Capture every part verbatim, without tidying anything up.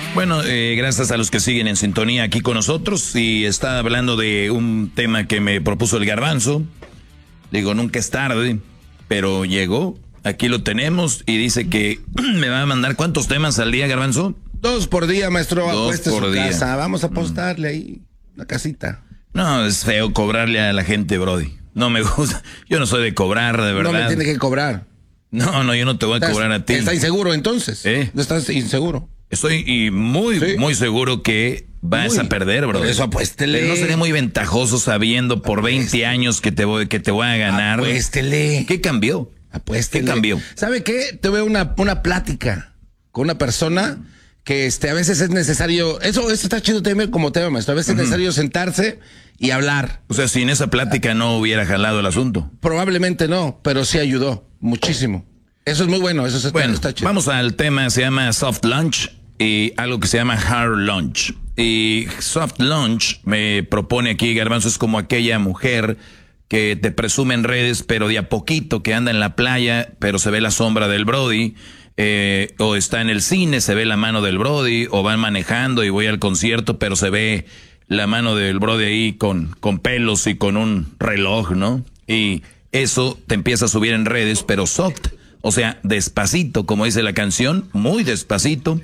Bueno, eh, gracias a los que siguen en sintonía aquí con nosotros. Y está hablando de un tema que me propuso el Garbanzo. Digo, nunca es tarde, pero llegó. Aquí lo tenemos y dice que me va a mandar ¿cuántos temas al día, Garbanzo? Dos por día, maestro. Dos Apueste por su día. casa. Vamos a apostarle ahí una casita. No, es feo cobrarle a la gente, Brody. No me gusta. Yo no soy de cobrar, de verdad. No me tiene que cobrar. No, no, yo no te voy a ¿Estás, cobrar a ti. ¿Está inseguro entonces? ¿Eh? ¿Estás inseguro? Estoy y muy, Sí. muy seguro que vas Uy, a perder, bro. por eso apuéstele. Pero no sería muy ventajoso sabiendo por veinte años que te voy, que te voy a ganar. Apuéstele. ¿Qué cambió? Apuéstele. ¿Qué cambió? ¿Sabe qué? Tuve una, una plática con una persona que este, a veces es necesario, eso, eso está chido tema como tema, maestro. A veces uh-huh. es necesario sentarse y hablar. O sea, si en esa plática no hubiera jalado el asunto. Probablemente no, pero sí ayudó muchísimo. Eso es muy bueno, eso está, bueno, está chido. Vamos al tema, se llama Soft Lunch y algo que se llama Hard Lunch. Y Soft Lunch me propone aquí, Garbanzo, es como aquella mujer que te presume en redes, pero de a poquito, que anda en la playa, pero se ve la sombra del Brody, eh, o está en el cine, se ve la mano del Brody, o van manejando y voy al concierto, pero se ve la mano del Brody ahí con, con pelos y con un reloj, ¿no? Y eso te empieza a subir en redes, pero soft. O sea, despacito, como dice la canción, muy despacito.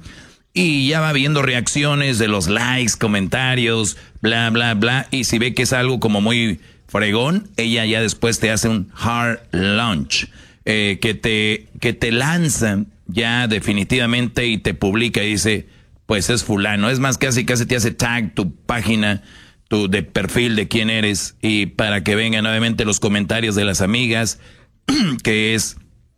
Y ya va viendo reacciones de los likes, comentarios, bla, bla, bla. Y si ve que es algo como muy fregón, ella ya después te hace un hard launch. Eh, que te, que te lanza ya definitivamente y te publica y dice, pues es fulano. Es más, casi, casi te hace tag tu página, tu de perfil de quién eres. Y para que vengan nuevamente los comentarios de las amigas, que es...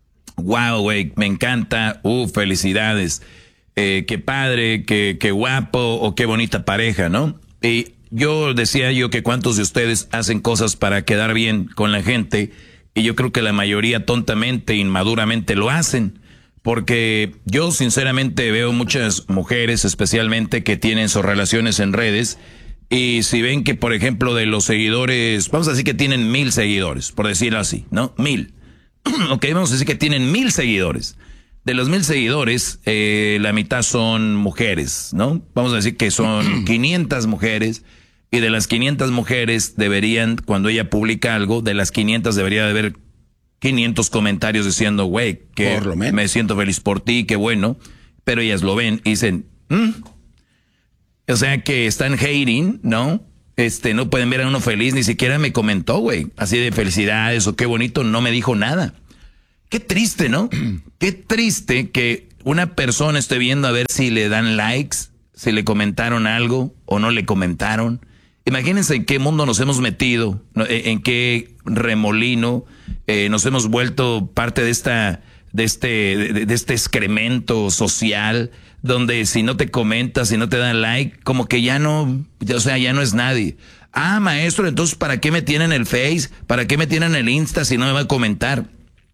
Wow, güey, me encanta, uh, felicidades, eh, qué padre, qué, qué guapo o qué bonita pareja, ¿no? Y yo decía yo que cuántos de ustedes hacen cosas para quedar bien con la gente y yo creo que la mayoría tontamente, inmaduramente lo hacen, porque yo sinceramente veo muchas mujeres especialmente que tienen sus relaciones en redes y si ven que por ejemplo de los seguidores, vamos a decir que tienen mil seguidores, por decirlo así, ¿no? Mil. Ok, vamos a decir que tienen mil seguidores. De los mil seguidores, eh, la mitad son mujeres, ¿no? Vamos a decir que son quinientas mujeres. Y de las quinientas mujeres deberían, cuando ella publica algo, de las quinientas debería de haber quinientos comentarios diciendo, güey, que me siento feliz por ti, qué bueno. Pero ellas lo ven y dicen, ¿Mm? O sea que están hating, ¿no? Este, no pueden ver a uno feliz, ni siquiera me comentó, güey, así de felicidades o qué bonito, no me dijo nada. Qué triste, ¿no? Qué triste que una persona esté viendo a ver si le dan likes, si le comentaron algo o no le comentaron. Imagínense en qué mundo nos hemos metido, en qué remolino eh, nos hemos vuelto parte de esta, de este, de, de este excremento social, donde si no te comentas, si no te dan like, como que ya no, o sea, ya no es nadie. Ah, maestro, entonces ¿para qué me tienen el Face? ¿Para qué me tienen el Insta si no me va a comentar?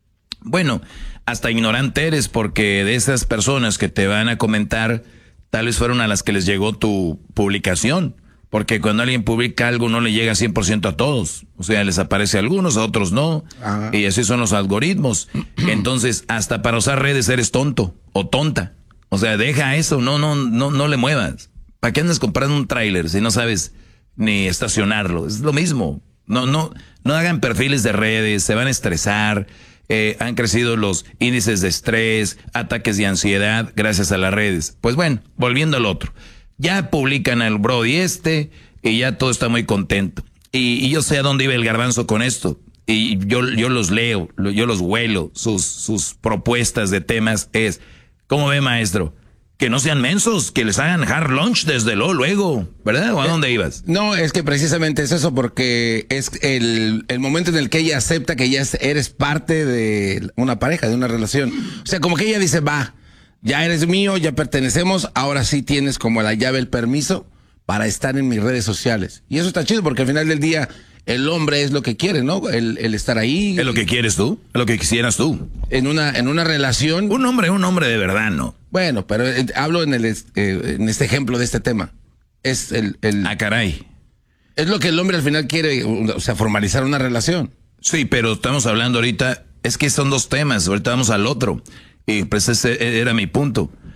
Bueno, hasta ignorante eres porque de esas personas que te van a comentar, tal vez fueron a las que les llegó tu publicación. Porque cuando alguien publica algo no le llega cien por ciento a todos. O sea, les aparece a algunos, a otros no. Ajá. Y así son los algoritmos. Entonces, hasta para usar redes eres tonto o tonta. O sea, deja eso, no, no, no, no le muevas. ¿Para qué andas comprando un tráiler si no sabes ni estacionarlo? Es lo mismo. No, no, no hagan perfiles de redes, se van a estresar. Eh, han crecido los índices de estrés, ataques de ansiedad gracias a las redes. Pues bueno, volviendo al otro. Ya publican al Brody este y ya todo está muy contento. Y, y yo sé a dónde iba el Garbanzo con esto. Y yo, yo los leo, yo los huelo. Sus, sus propuestas de temas es, ¿cómo ve, maestro? Que no sean mensos, que les hagan hard lunch desde lo luego, ¿verdad? ¿O a dónde ibas? No, es que precisamente es eso, porque es el, el momento en el que ella acepta que ya eres parte de una pareja, de una relación. O sea, como que ella dice, va, ya eres mío, ya pertenecemos, ahora sí tienes como la llave, el permiso para estar en mis redes sociales. Y eso está chido porque al final del día el hombre es lo que quiere, ¿no? El, el estar ahí. Es lo que quieres tú, es lo que quisieras tú. En una, en una relación. Un hombre, un hombre de verdad, ¿no? Bueno, pero eh, hablo en el eh, en este ejemplo de este tema. Es el, el. Ah, caray. Es lo que el hombre al final quiere, o sea, formalizar una relación. Sí, pero estamos hablando ahorita, es que son dos temas, ahorita vamos al otro. Y pues ese era mi punto.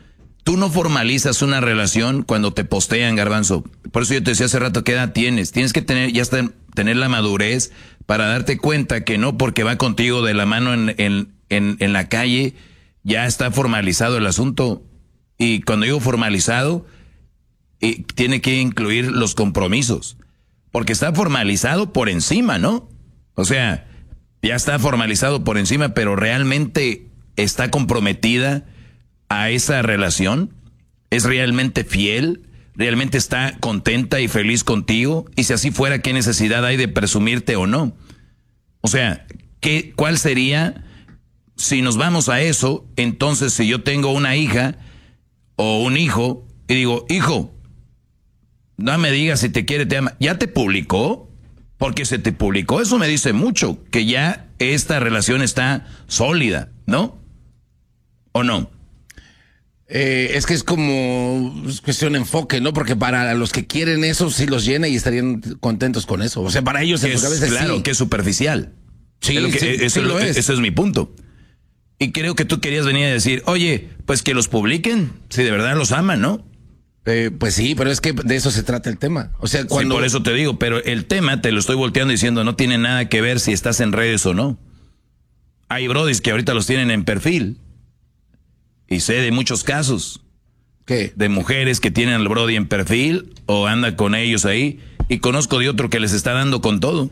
tú no formalizas una relación cuando te postean, Garbanzo. Por eso yo te decía hace rato, ¿qué edad tienes? Tienes que tener, ya está, tener la madurez para darte cuenta que no porque va contigo de la mano en, en, en, en la calle, ya está formalizado el asunto. Y cuando digo formalizado, eh, tiene que incluir los compromisos. Porque está formalizado por encima, ¿no? O sea, ya está formalizado por encima, pero realmente está comprometida a esa relación, es realmente fiel, realmente está contenta y feliz contigo, y si así fuera, ¿qué necesidad hay de presumirte o no? O sea, ¿qué, cuál sería, si nos vamos a eso, entonces si yo tengo una hija o un hijo, y digo, hijo, no me digas si te quiere, te ama, ¿ya te publicó? Porque se te publicó, eso me dice mucho, que ya esta relación está sólida, ¿no? ¿O no? Eh, es que es como es cuestión de enfoque, ¿no? Porque para los que quieren eso sí los llena y estarían contentos con eso. O sea, para ellos en es, su cabeza claro, sí. que es superficial. Sí, es lo que, sí, eso, sí es lo es. Ese es mi punto. Y creo que tú querías venir a decir, oye, pues que los publiquen, si de verdad los aman, ¿no? Eh, pues sí, pero es que de eso se trata el tema. O sea, cuando... Sí, por eso te digo, pero el tema te lo estoy volteando diciendo, no tiene nada que ver si estás en redes o no. Hay brodis que ahorita los tienen en perfil. Y sé de muchos casos. ¿Qué? De mujeres que tienen al brody en perfil o anda con ellos ahí. Y conozco de otro que les está dando con todo.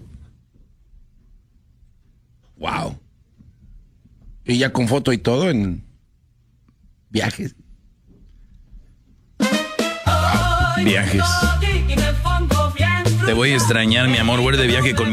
Wow. Y ya con foto y todo en viajes. Viajes. Te voy a extrañar, mi amor. Voy de viaje con mi